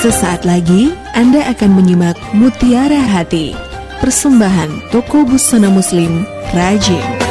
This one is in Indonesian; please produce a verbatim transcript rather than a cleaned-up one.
Sesaat lagi Anda akan menyimak Mutiara Hati, persembahan Toko Busana Muslim Rajin.